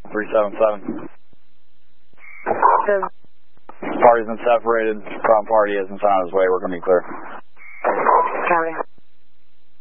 377. Party's been separated. Problem party isn't on his way. We're going to be clear. Copy.